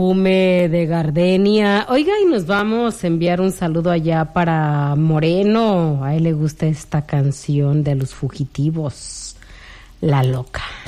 Perfume de gardenia. Oiga, y nos vamos a enviar un saludo allá para Moreno. A él le gusta esta canción de Los Fugitivos, La Loca.